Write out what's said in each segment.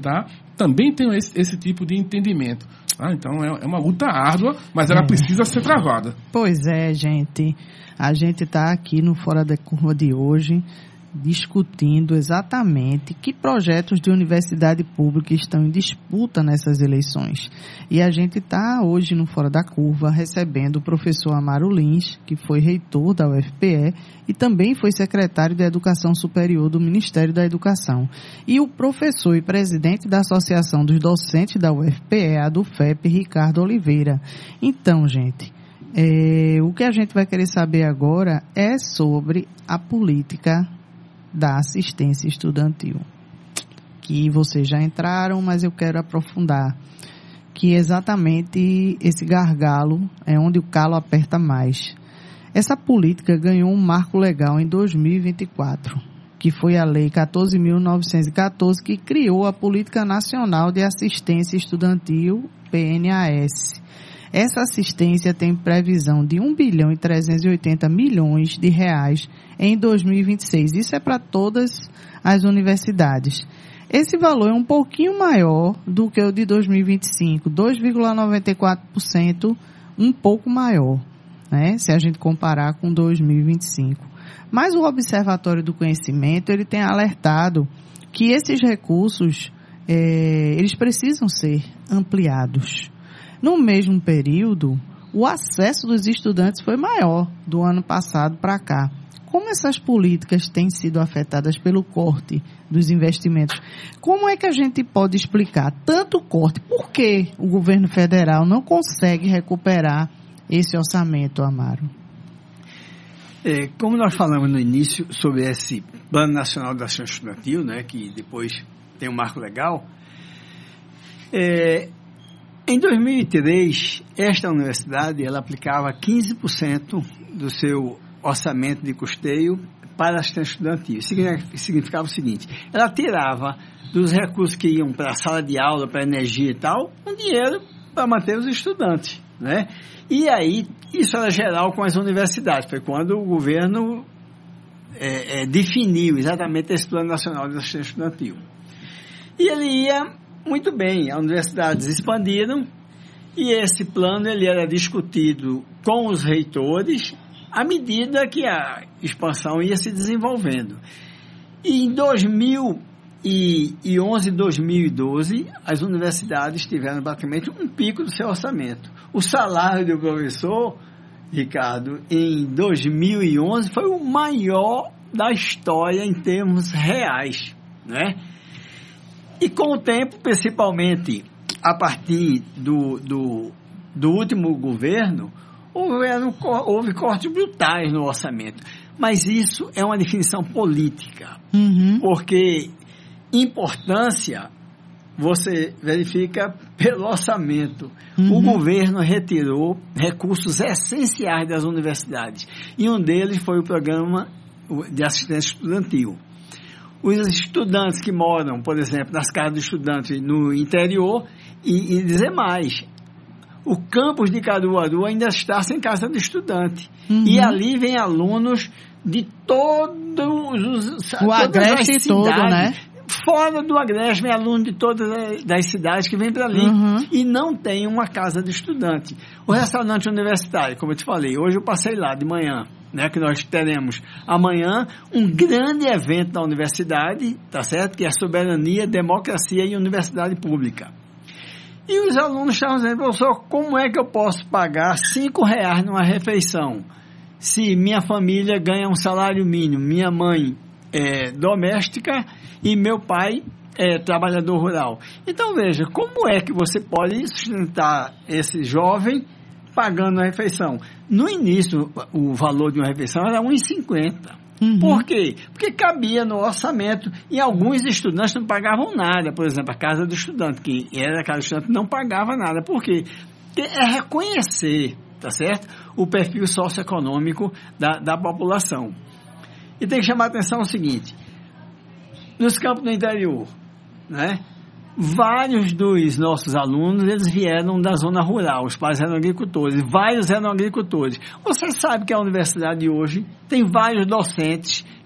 parlamentar também tenham esse tipo de entendimento. Então, é uma luta árdua, mas ela precisa ser travada. Pois é, gente. A gente está aqui no Fora da Curva de hoje discutindo exatamente que projetos de universidade pública estão em disputa nessas eleições. E a gente está hoje no Fora da Curva recebendo o professor Amaro Lins, que foi reitor da UFPE e também foi secretário de Educação Superior do Ministério da Educação. E o professor e presidente da Associação dos Docentes da UFPE, a do FEP, Ricardo Oliveira. Então, gente, o que a gente vai querer saber agora é sobre a política da assistência estudantil, que vocês já entraram, mas eu quero aprofundar, que exatamente esse gargalo é onde o calo aperta mais. Essa política ganhou um marco legal em 2024, que foi a Lei 14.914, que criou a Política Nacional de Assistência Estudantil, PNAS. Essa assistência tem previsão de 1 bilhão e 380 milhões de reais em 2026. Isso é para todas as universidades. Esse valor é um pouquinho maior do que o de 2025, 2,94%, um pouco maior, né, se a gente comparar com 2025. Mas o Observatório do Conhecimento, ele tem alertado que esses recursos, eles precisam ser ampliados. No mesmo período, o acesso dos estudantes foi maior do ano passado para cá. Como essas políticas têm sido afetadas pelo corte dos investimentos? Como é que a gente pode explicar tanto corte? Por que o governo federal não consegue recuperar esse orçamento, Amaro? Como nós falamos no início sobre esse Plano Nacional de Ação Estudantil, né, que depois tem um marco legal, em 2003, esta universidade ela aplicava 15% do seu orçamento de custeio para a assistência estudantil. Significava o seguinte: ela tirava dos recursos que iam para a sala de aula, para a energia e tal, um dinheiro para manter os estudantes, né? E aí, isso era geral com as universidades. Foi quando o governo definiu exatamente esse Plano Nacional de Assistência Estudantil. E ele ia muito bem, as universidades expandiram e esse plano ele era discutido com os reitores à medida que a expansão ia se desenvolvendo. E em 2011 e 2012, as universidades tiveram praticamente um pico do seu orçamento. O salário do professor, Ricardo, em 2011 foi o maior da história em termos reais, né? E com o tempo, principalmente a partir do último governo, houve cortes brutais no orçamento. Mas isso é uma definição política, porque importância você verifica pelo orçamento. O governo retirou recursos essenciais das universidades, e um deles foi o programa de assistência estudantil. Os estudantes que moram, por exemplo, nas casas de estudantes no interior, e dizer mais, o campus de Caruaru ainda está sem casa de estudante. E ali vem alunos de todos o Agreste todo, né? Fora do Agreste, vem aluno de todas as cidades que vem para ali e não tem uma casa de estudante. O restaurante universitário, como eu te falei, hoje eu passei lá de manhã, né, que nós teremos amanhã um grande evento da universidade, tá certo? Que é a soberania, democracia e universidade pública. E os alunos estavam dizendo: professor, como é que eu posso pagar R$5 numa refeição se minha família ganha um salário mínimo, minha mãe é doméstica e meu pai é trabalhador rural? Então veja, como é que você pode sustentar esse jovem pagando a refeição? No início, o valor de uma refeição era R$1,50. Por quê? Porque cabia no orçamento e alguns estudantes não pagavam nada. Por exemplo, a casa do estudante, que era a casa do estudante, não pagava nada. Por quê? Porque é reconhecer, tá certo? O perfil socioeconômico da população. E tem que chamar a atenção o seguinte: nos campos do interior, né? Vários dos nossos alunos, eles vieram da zona rural, os pais eram agricultores, vários eram agricultores. Você sabe que a universidade hoje tem vários docentes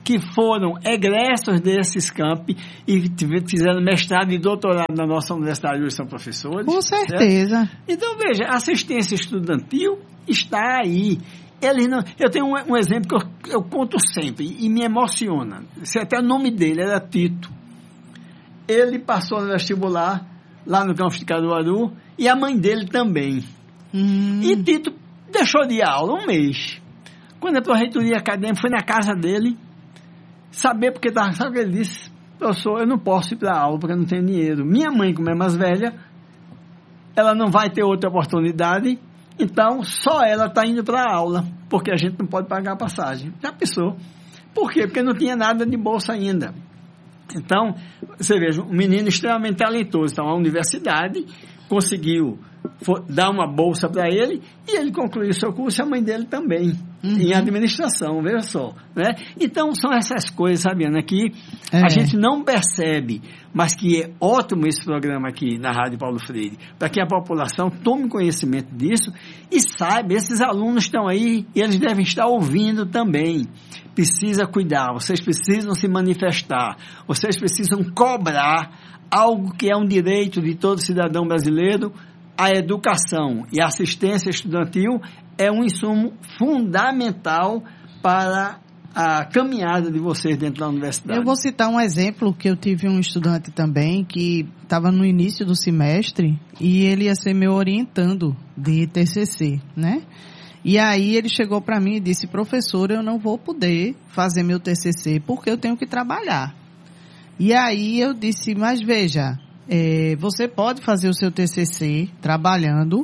que foram egressos desses campi e fizeram mestrado e doutorado na nossa universidade, hoje são professores. Com certeza. Certo? Então, veja, a assistência estudantil está aí. Eu tenho um exemplo que eu conto sempre e me emociona. Até o nome dele era Tito. Ele passou no vestibular lá no campus de Caruaru e a mãe dele também. E Tito deixou de ir à aula um mês. Quando a pró-reitoria acadêmica foi na casa dele, sabe o que ele disse? Professor, eu não posso ir para a aula porque eu não tenho dinheiro. Minha mãe, como é mais velha, ela não vai ter outra oportunidade, então só ela está indo para a aula, porque a gente não pode pagar a passagem. Já pensou? Por quê? Porque não tinha nada de bolsa ainda. Então, você veja, um menino extremamente talentoso. Então, a universidade conseguiu dar uma bolsa para ele e ele concluiu seu curso e a mãe dele também, em administração, veja só. Né? Então, são essas coisas, sabe, Ana, que a gente não percebe, mas que é ótimo esse programa aqui na Rádio Paulo Freire, para que a população tome conhecimento disso e saiba, esses alunos estão aí e eles devem estar ouvindo também. Precisa cuidar, vocês precisam se manifestar, vocês precisam cobrar algo que é um direito de todo cidadão brasileiro. A educação e a assistência estudantil é um insumo fundamental para a caminhada de vocês dentro da universidade. Eu vou citar um exemplo que eu tive um estudante também que estava no início do semestre e ele ia ser meu orientando de TCC, né? E aí ele chegou para mim e disse: professor, eu não vou poder fazer meu TCC porque eu tenho que trabalhar. E aí eu disse: mas veja, você pode fazer o seu TCC trabalhando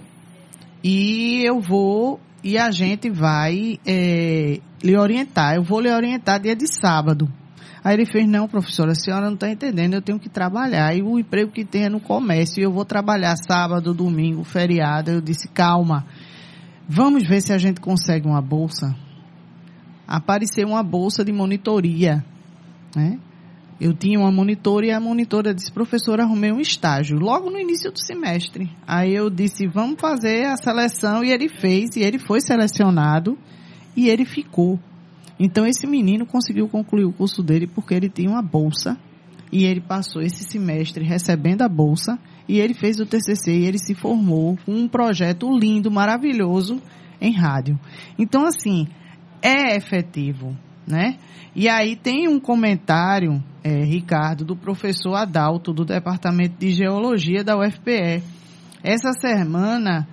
e a gente vai lhe orientar. Eu vou lhe orientar dia de sábado. Aí ele fez: não, professora, a senhora não está entendendo, eu tenho que trabalhar. E o emprego que tem é no comércio, e eu vou trabalhar sábado, domingo, feriado. Eu disse: calma, vamos ver se a gente consegue uma bolsa. Apareceu uma bolsa de monitoria, né? Eu tinha uma monitora e a monitora disse: professora, arrumei um estágio logo no início do semestre. Aí eu disse: vamos fazer a seleção, e ele fez, e ele foi selecionado e ele ficou. Então esse menino conseguiu concluir o curso dele porque ele tinha uma bolsa e ele passou esse semestre recebendo a bolsa e ele fez o TCC e ele se formou com um projeto lindo, maravilhoso em rádio. Então, assim, é efetivo, né? E aí tem um comentário, Ricardo, do professor Adalto, do Departamento de Geologia da UFPE. Essa semana,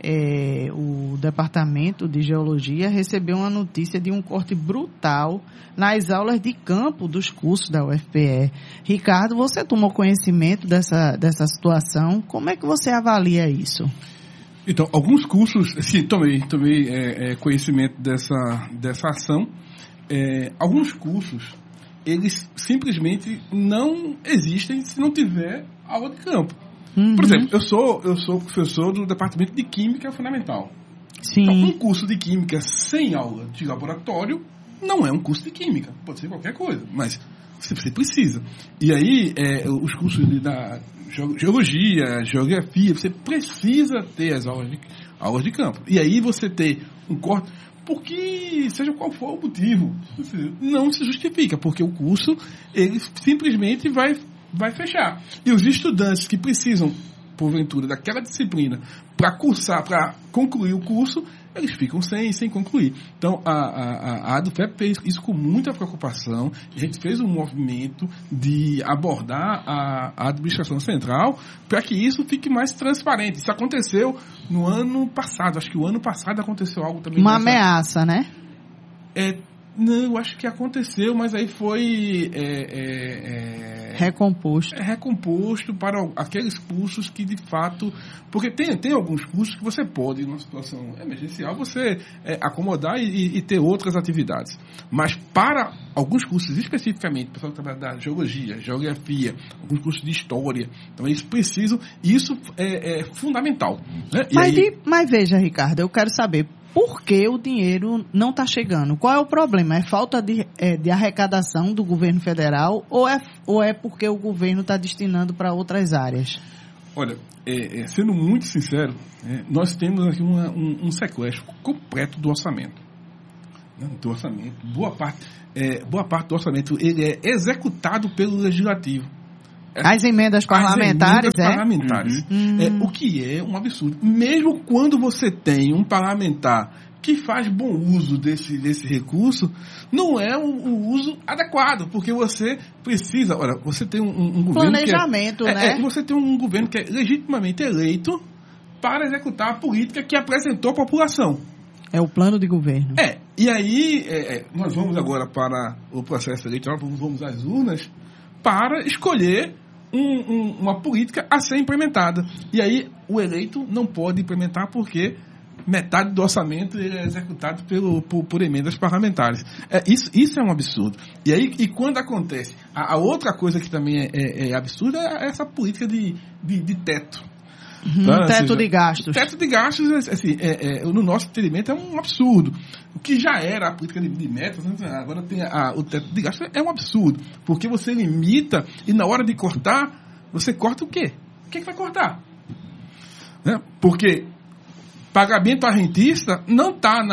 o Departamento de Geologia recebeu uma notícia de um corte brutal nas aulas de campo dos cursos da UFPE. Ricardo, você tomou conhecimento dessa situação? Como é que você avalia isso? Então, alguns cursos, sim, tomei conhecimento dessa ação. Alguns cursos, eles simplesmente não existem se não tiver aula de campo. Por exemplo, eu sou professor do Departamento de Química Fundamental. Sim. Então, um curso de Química sem aula de laboratório não é um curso de Química. Pode ser qualquer coisa, mas você precisa. E aí, os cursos da Geologia, Geografia, você precisa ter as aulas de campo. E aí você ter um corte, porque seja qual for o motivo, não se justifica, porque o curso, ele simplesmente vai fechar. E os estudantes que precisam, porventura, daquela disciplina para concluir o curso, eles ficam sem concluir. Então, a ADUFEP fez isso com muita preocupação. A gente fez um movimento de abordar a administração central para que isso fique mais transparente. Isso aconteceu no ano passado. Acho que o ano passado aconteceu algo também. Uma ameaça, né? Não, eu acho que aconteceu, mas aí foi recomposto para aqueles cursos que de fato, porque tem alguns cursos que você pode, numa situação emergencial, você acomodar e ter outras atividades, mas para alguns cursos especificamente, pessoal que trabalha da geologia, geografia, alguns cursos de história, então eles precisam, isso é fundamental, né? Mas veja, Ricardo, eu quero saber por que o dinheiro não está chegando? Qual é o problema? É falta de arrecadação do governo federal ou é porque o governo está destinando para outras áreas? Olha, sendo muito sincero, nós temos aqui um sequestro completo do orçamento. do orçamento, boa parte do orçamento ele é executado pelo legislativo. As emendas parlamentares, o que é um absurdo. Mesmo quando você tem um parlamentar que faz bom uso desse recurso, não é o uso adequado, porque você precisa... Olha, você tem um governo planejamento, né? Você tem um governo que é legitimamente eleito para executar a política que apresentou à população. É o plano de governo. E aí nós vamos agora para o processo eleitoral, vamos às urnas, para escolher uma política a ser implementada. E aí o eleito não pode implementar porque metade do orçamento é executado por emendas parlamentares. Isso é um absurdo. E quando acontece... A outra coisa que também é absurda é essa política de teto. Teto de gastos. Teto de gastos, assim, no nosso entendimento, é um absurdo. O que já era a política de metas, agora tem o teto de gastos, é um absurdo. Porque você limita e na hora de cortar, você corta o quê? O que vai cortar? Porque pagamento a rentista não está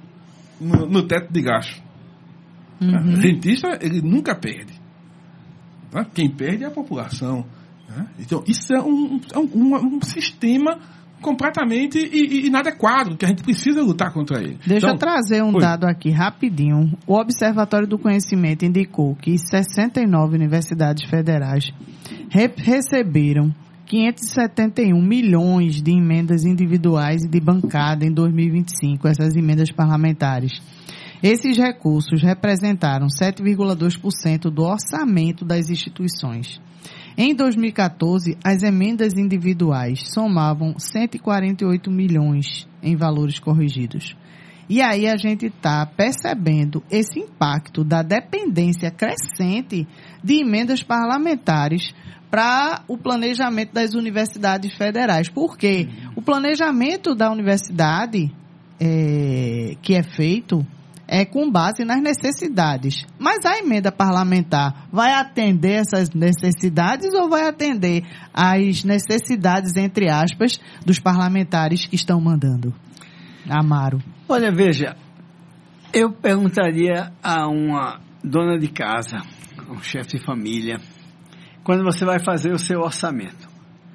no teto de gastos. Rentista, ele nunca perde. Quem perde é a população. Então, isso é um sistema completamente inadequado, que a gente precisa lutar contra ele. Deixa eu trazer um dado aqui, rapidinho. O Observatório do Conhecimento indicou que 69 universidades federais receberam 571 milhões de emendas individuais e de bancada em 2025, essas emendas parlamentares. Esses recursos representaram 7,2% do orçamento das instituições. Em 2014, as emendas individuais somavam 148 milhões em valores corrigidos. E aí a gente está percebendo esse impacto da dependência crescente de emendas parlamentares para o planejamento das universidades federais. Por quê? O planejamento da universidade que é feito é com base nas necessidades. Mas a emenda parlamentar vai atender essas necessidades ou vai atender às necessidades, entre aspas, dos parlamentares que estão mandando? Amaro. Olha, veja, eu perguntaria a uma dona de casa, um chefe de família, quando você vai fazer o seu orçamento.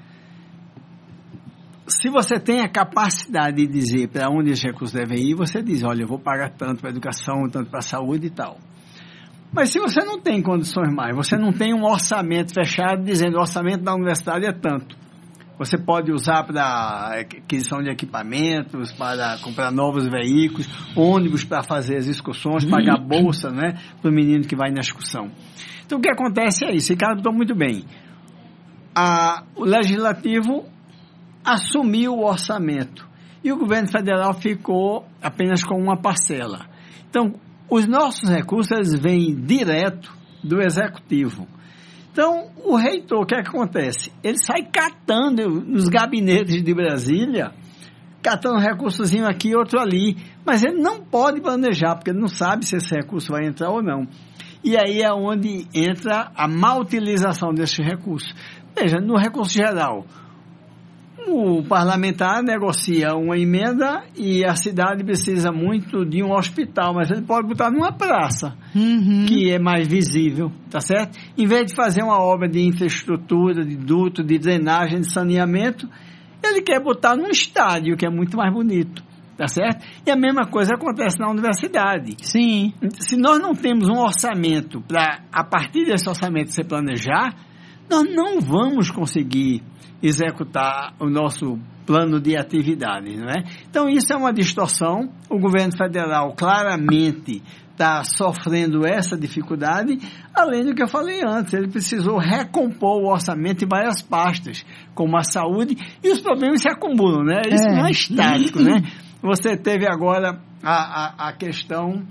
Se você tem a capacidade de dizer para onde os recursos devem ir, você diz, olha, eu vou pagar tanto para a educação, tanto para a saúde e tal. Mas se você não tem condições mais, você não tem um orçamento fechado dizendo o orçamento da universidade é tanto. Você pode usar para aquisição de equipamentos, para comprar novos veículos, ônibus para fazer as excursões, pagar bolsa, né, para o menino que vai na excursão. Então o que acontece é isso, Ricardo botou muito bem. O legislativo assumiu o orçamento e o governo federal ficou apenas com uma parcela. Então, os nossos recursos eles vêm direto do executivo. Então, o reitor, o que é que acontece? Ele sai catando nos gabinetes de Brasília, catando um recursozinho aqui e outro ali, mas ele não pode planejar, porque ele não sabe se esse recurso vai entrar ou não. E aí é onde entra a má utilização desses recursos. Veja, no recurso geral, o parlamentar negocia uma emenda e a cidade precisa muito de um hospital, mas ele pode botar numa praça, que é mais visível, tá certo? Em vez de fazer uma obra de infraestrutura, de duto, de drenagem, de saneamento, ele quer botar num estádio, que é muito mais bonito, tá certo? E a mesma coisa acontece na universidade. Sim. Se nós não temos um orçamento para, a partir desse orçamento, se planejar, nós não vamos conseguir executar o nosso plano de atividades, não é? Então, isso é uma distorção. O governo federal claramente está sofrendo essa dificuldade, além do que eu falei antes, ele precisou recompor o orçamento em várias pastas, como a saúde, e os problemas se acumulam, né? Isso não é estático, né? Você teve agora a questão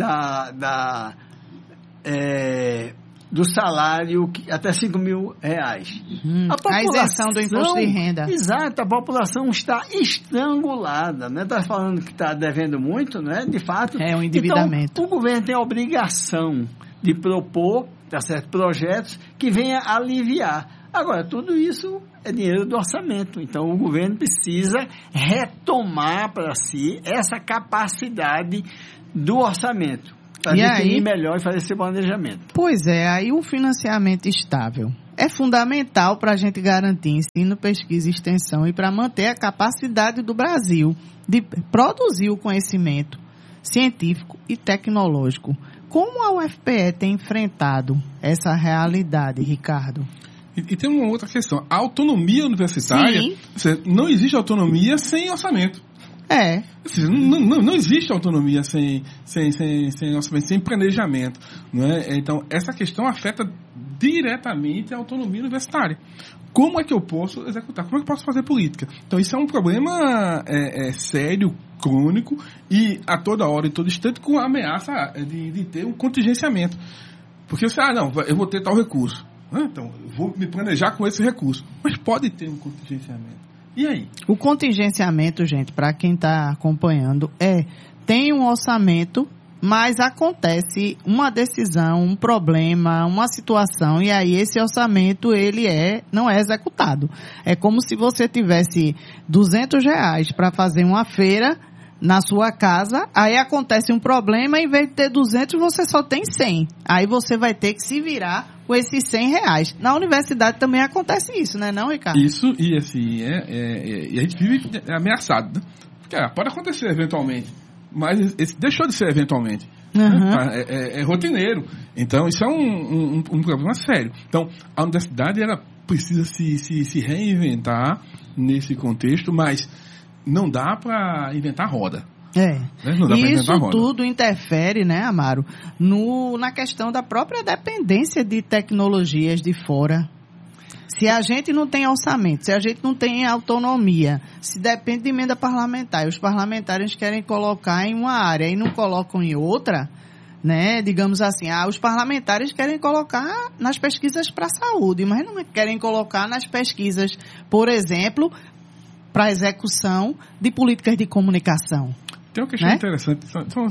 do salário até R$5.000. A isenção do imposto de renda. Exato, a população está estrangulada, né? Está falando que está devendo muito, né? De fato. É um endividamento. Então, o governo tem a obrigação de propor, tá certo, projetos que venham aliviar. Agora, tudo isso é dinheiro do orçamento. Então, o governo precisa retomar para si essa capacidade do orçamento, para definir melhor e fazer esse planejamento. Pois é, aí o financiamento estável é fundamental para a gente garantir ensino, pesquisa e extensão e para manter a capacidade do Brasil de produzir o conhecimento científico e tecnológico. Como a UFPE tem enfrentado essa realidade, Ricardo? E tem uma outra questão. A autonomia universitária, não existe autonomia sem orçamento. Não existe autonomia sem orçamento, sem planejamento. Não é? Então, essa questão afeta diretamente a autonomia universitária. Como é que eu posso executar? Como é que eu posso fazer política? Então, isso é um problema sério, crônico, e a toda hora e todo instante com a ameaça de ter um contingenciamento. Porque você, eu vou ter tal recurso. Então, eu vou me planejar com esse recurso. Mas pode ter um contingenciamento. E aí? O contingenciamento, gente, para quem está acompanhando, tem um orçamento, mas acontece uma decisão, um problema, uma situação, e aí esse orçamento, ele não é executado. É como se você tivesse R$200 para fazer uma feira na sua casa, aí acontece um problema, em vez de ter 200, você só tem 100. Aí você vai ter que se virar com esses R$100. Na universidade também acontece isso, né, não, Ricardo? Isso, e assim, e a gente vive ameaçado, né? Porque pode acontecer eventualmente, mas deixou de ser eventualmente. É rotineiro. Então, isso é um problema sério. Então, a universidade, ela precisa se reinventar nesse contexto, mas não dá para inventar roda. Não dá e isso tudo interfere, né, Amaro, na questão da própria dependência de tecnologias de fora. Se a gente não tem orçamento, se a gente não tem autonomia, se depende de emenda parlamentar, e os parlamentares querem colocar em uma área e não colocam em outra, né, digamos assim, os parlamentares querem colocar nas pesquisas para a saúde, mas não querem colocar nas pesquisas, por exemplo, para a execução de políticas de comunicação. Tem uma questão interessante.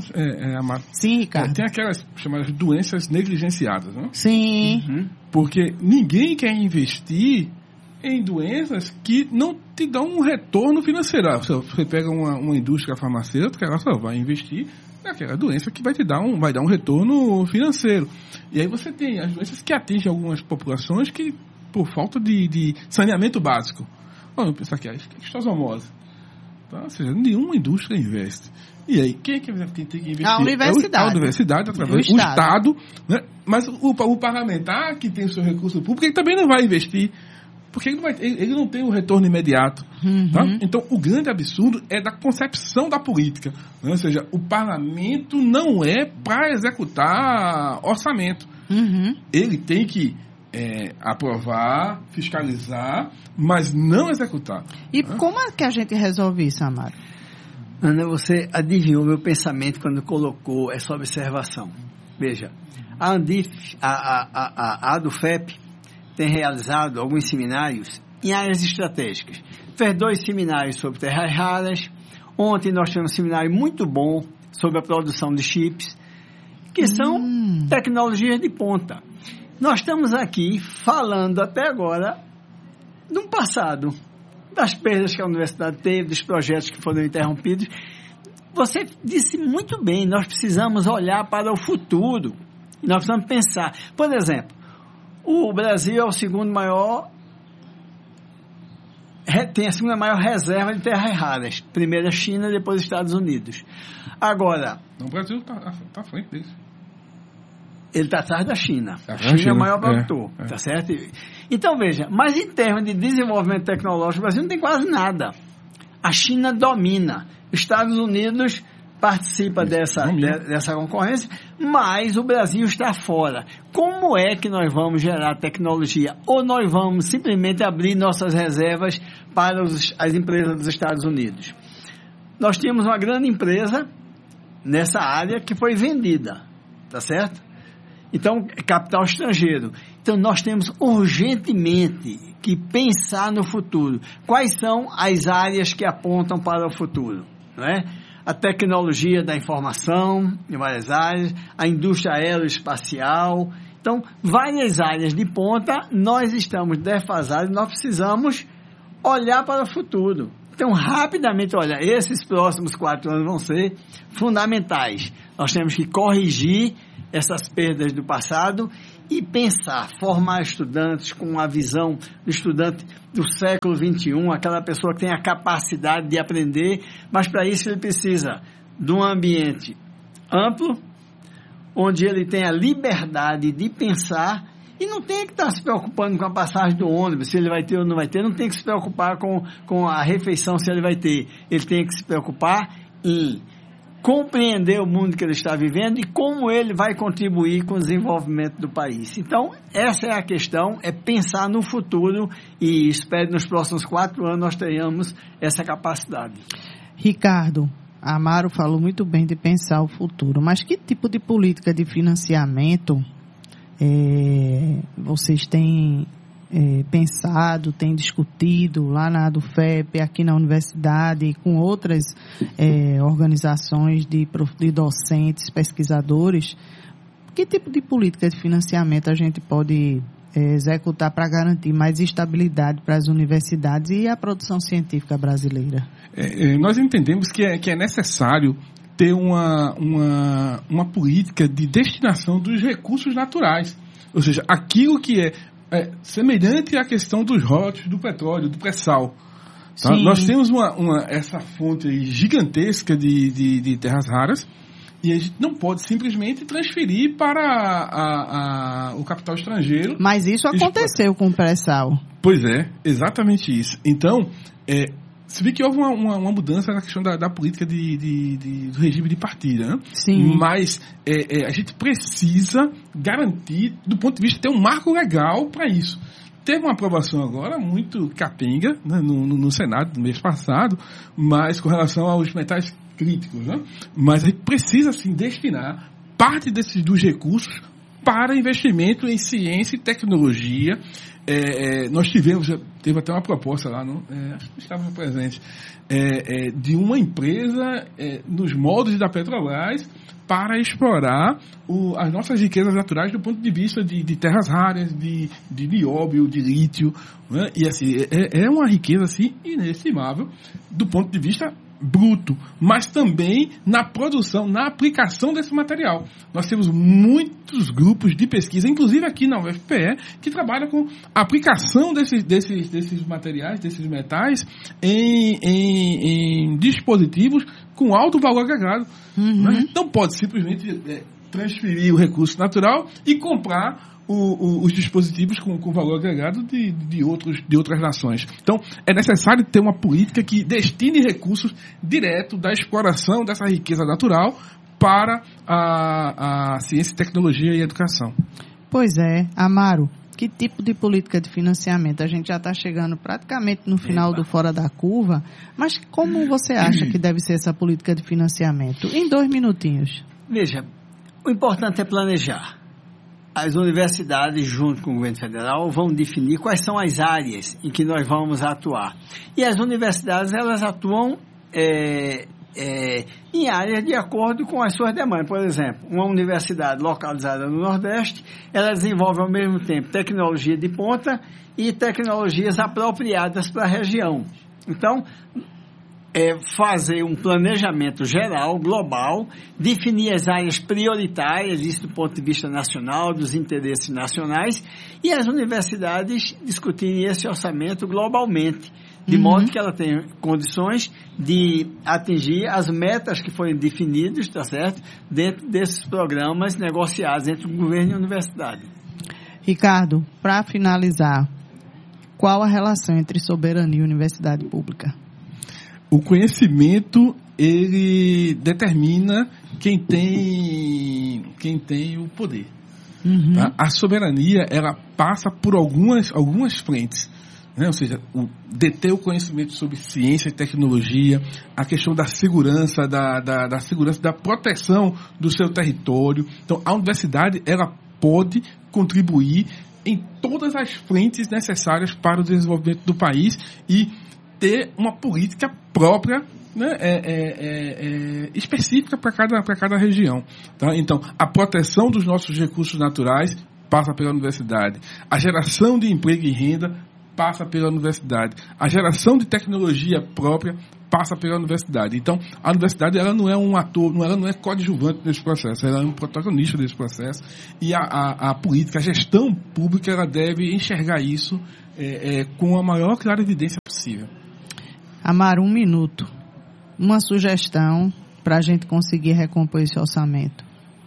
Sim, Ricardo. Tem aquelas chamadas doenças negligenciadas, não? Sim. Porque ninguém quer investir em doenças que não te dão um retorno financeiro. Você pega uma indústria farmacêutica, ela só vai investir naquela doença que vai dar um retorno financeiro. E aí você tem as doenças que atingem algumas populações que, por falta de saneamento básico. Vamos pensar aqui, a esquistossomose. Tá? Ou seja, nenhuma indústria investe. E aí, quem é que tem que investir? A universidade. A universidade, através do Estado. Né? Mas o parlamentar, que tem o seu recurso público, ele também não vai investir. Porque ele não tem um retorno imediato. Tá? Então, o grande absurdo é da concepção da política. Né? Ou seja, o parlamento não é para executar orçamento. Ele tem que aprovar, fiscalizar, mas não executar. E como é que a gente resolve isso, Amaro? Ana, você adivinhou meu pensamento quando colocou essa observação. Veja, a Andif, a ADUFEP, tem realizado alguns seminários em áreas estratégicas. Fez 2 seminários sobre terras raras. Ontem nós tivemos um seminário muito bom sobre a produção de chips, que são tecnologias de ponta. Nós estamos aqui falando até agora de um passado, das perdas que a universidade teve, dos projetos que foram interrompidos. Você disse muito bem, nós precisamos olhar para o futuro. Nós precisamos pensar. Por exemplo, o Brasil é o segundo maior, tem a segunda maior reserva de terras raras. Primeiro a China, depois os Estados Unidos. Agora... O Brasil está à frente disso. Ele está atrás da China. A China é o maior produtor, tá certo? Então, veja, mas em termos de desenvolvimento tecnológico, o Brasil não tem quase nada. A China domina. Os Estados Unidos participa dessa concorrência, mas o Brasil está fora. Como é que nós vamos gerar tecnologia? Ou nós vamos simplesmente abrir nossas reservas para as empresas dos Estados Unidos? Nós tínhamos uma grande empresa nessa área que foi vendida, tá certo? Então, capital estrangeiro. Então, nós temos urgentemente que pensar no futuro. Quais são as áreas que apontam para o futuro? Não é? A tecnologia da informação, em várias áreas, a indústria aeroespacial Então, várias áreas de ponta, nós estamos defasados, nós precisamos olhar para o futuro. Então, rapidamente, olha, esses próximos 4 anos vão ser fundamentais. Nós temos que corrigir essas perdas do passado e pensar, formar estudantes com a visão do estudante do século XXI, aquela pessoa que tem a capacidade de aprender, mas para isso ele precisa de um ambiente amplo, onde ele tem a liberdade de pensar e não tem que estar se preocupando com a passagem do ônibus, se ele vai ter ou não vai ter, não tem que se preocupar com a refeição, se ele vai ter. Ele tem que se preocupar em compreender o mundo que ele está vivendo e como ele vai contribuir com o desenvolvimento do país. Então, essa é a questão, é pensar no futuro e espero que nos próximos 4 anos nós tenhamos essa capacidade. Ricardo, Amaro falou muito bem de pensar o futuro, mas que tipo de política de financiamento vocês têm pensado, têm discutido lá na ADUFEP, aqui na universidade, com outras organizações de docentes, pesquisadores? Que tipo de política de financiamento a gente pode executar para garantir mais estabilidade para as universidades e a produção científica brasileira? Nós entendemos que é necessário ter uma política de destinação dos recursos naturais, ou seja, aquilo que é semelhante à questão dos royalties do petróleo, do pré-sal. Tá? Nós temos essa fonte aí gigantesca de terras raras e a gente não pode simplesmente transferir para o capital estrangeiro. Mas isso aconteceu com o pré-sal. Pois é, exatamente isso. Então, se vê que houve uma mudança na questão da política do regime de partilha, né? Sim. Mas a gente precisa garantir, do ponto de vista de ter um marco legal para isso. Teve uma aprovação agora muito capenga, né, no Senado no mês passado, mas com relação aos metais críticos, né? Mas a gente precisa sim destinar parte dos recursos para investimento em ciência e tecnologia. Nós teve até uma proposta lá, acho que estava presente, de uma empresa nos moldes da Petrobras para explorar as nossas riquezas naturais do ponto de vista de terras raras, de nióbio, de lítio, né? E assim, é uma riqueza assim, inestimável do ponto de vista bruto, mas também na produção, na aplicação desse material. Nós temos muitos grupos de pesquisa, inclusive aqui na UFPE, que trabalham com a aplicação desses materiais, desses metais, em dispositivos com alto valor agregado. Uhum. A gente não pode simplesmente transferir o recurso natural e comprar os dispositivos com valor agregado de outras nações. Então, é necessário ter uma política que destine recursos direto da exploração dessa riqueza natural para a ciência, tecnologia e educação. Pois é, Amaro, que tipo de política de financiamento? A gente já está chegando praticamente no final do Fora da Curva, mas como você acha que deve ser essa política de financiamento? Em 2 minutinhos. Veja, o importante é planejar. As universidades, junto com o governo federal, vão definir quais são as áreas em que nós vamos atuar. E as universidades, elas atuam em áreas de acordo com as suas demandas. Por exemplo, uma universidade localizada no Nordeste, ela desenvolve ao mesmo tempo tecnologia de ponta e tecnologias apropriadas para a região. Então, fazer um planejamento geral, global, definir as áreas prioritárias, isso do ponto de vista nacional, dos interesses nacionais, e as universidades discutirem esse orçamento globalmente, de modo que ela tenha condições de atingir as metas que foram definidas, tá certo? Dentro desses programas negociados entre o governo e a universidade. Ricardo, para finalizar, qual a relação entre soberania e universidade pública? O conhecimento, ele determina quem tem o poder. Uhum. Tá? A soberania, ela passa por algumas frentes, né? Ou seja, deter o conhecimento sobre ciência e tecnologia, a questão da segurança, da segurança, da proteção do seu território. Então, a universidade, ela pode contribuir em todas as frentes necessárias para o desenvolvimento do país e ter uma política própria, né, específica para cada região. Tá? Então, a proteção dos nossos recursos naturais passa pela universidade. A geração de emprego e renda passa pela universidade. A geração de tecnologia própria passa pela universidade. Então, a universidade ela não é um ator, ela não é coadjuvante nesse processo, ela é um protagonista desse processo. E a política, a gestão pública, ela deve enxergar isso com a maior clarividência possível. Amaro, 1 minuto. Uma sugestão para a gente conseguir recompor esse orçamento.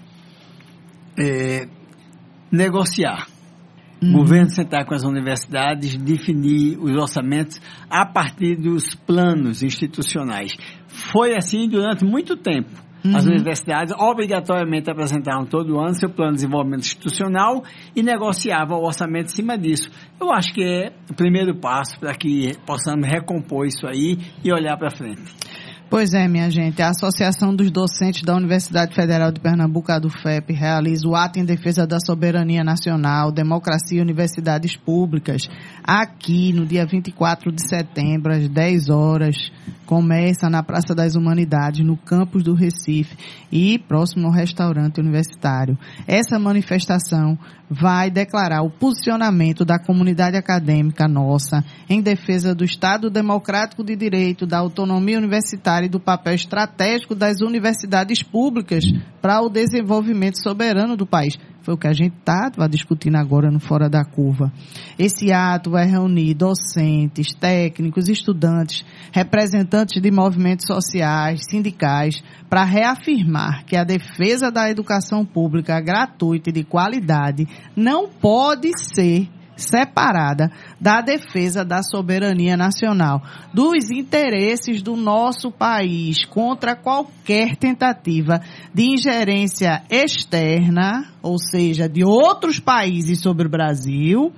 Negociar. O governo sentar com as universidades, definir os orçamentos a partir dos planos institucionais. Foi assim durante muito tempo. As universidades obrigatoriamente apresentavam todo ano seu plano de desenvolvimento institucional e negociavam o orçamento em cima disso. Eu acho que é o primeiro passo para que possamos recompor isso aí e olhar para frente. Pois é, minha gente, a Associação dos Docentes da Universidade Federal de Pernambuco, a ADUFEP, realiza o ato em defesa da soberania nacional, democracia e universidades públicas, aqui no dia 24 de setembro, às 10 horas, começa na Praça das Humanidades, no campus do Recife e próximo ao restaurante universitário. Essa manifestação vai declarar o posicionamento da comunidade acadêmica nossa em defesa do Estado democrático de direito, da autonomia universitária e do papel estratégico das universidades públicas para o desenvolvimento soberano do país. Foi o que a gente estava discutindo agora no Fora da Curva. Esse ato vai reunir docentes, técnicos, estudantes, representantes de movimentos sociais, sindicais, para reafirmar que a defesa da educação pública gratuita e de qualidade não pode ser separada da defesa da soberania nacional, dos interesses do nosso país contra qualquer tentativa de ingerência externa, ou seja, de outros países sobre o Brasil,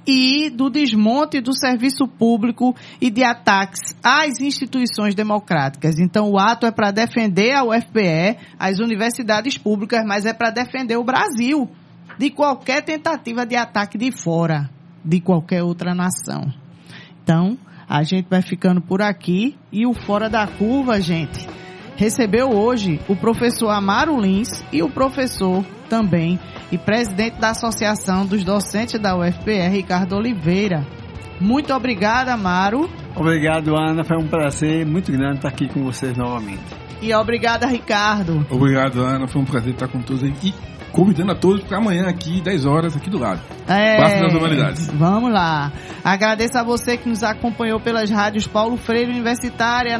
e do desmonte do serviço público e de ataques às instituições democráticas. Então, o ato é para defender a UFPE, as universidades públicas, mas é para defender o Brasil de qualquer tentativa de ataque de fora, de qualquer outra nação. Então, a gente vai ficando por aqui e o Fora da Curva, gente, recebeu hoje o professor Amaro Lins e o professor também e presidente da Associação dos Docentes da UFPE, Ricardo Oliveira. Muito obrigada, Amaro. Obrigado, Ana. Foi um prazer muito grande estar aqui com vocês novamente. E obrigada, Ricardo. Obrigado, Ana. Foi um prazer estar com todos aí. E convidando a todos para amanhã aqui, 10 horas, aqui do lado. Praça das Humanidades. Vamos lá. Agradeço a você que nos acompanhou pelas rádios Paulo Freire Universitária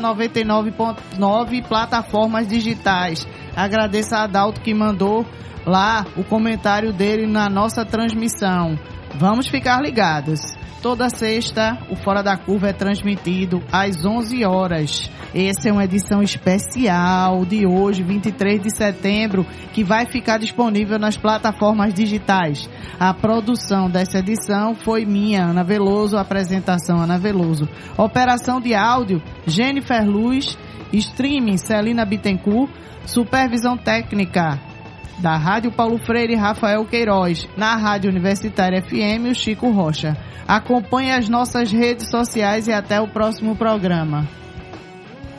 99.9 e plataformas digitais. Agradeço a Adalto que mandou lá o comentário dele na nossa transmissão. Vamos ficar ligados. Toda sexta, o Fora da Curva é transmitido às 11 horas. Essa é uma edição especial de hoje, 23 de setembro, que vai ficar disponível nas plataformas digitais. A produção dessa edição foi minha, Ana Veloso, apresentação Ana Veloso. Operação de áudio, Jennifer Luz, streaming, Celina Bittencourt, supervisão técnica da Rádio Paulo Freire, Rafael Queiroz, na Rádio Universitária FM, o Chico Rocha. Acompanhe as nossas redes sociais e até o próximo programa.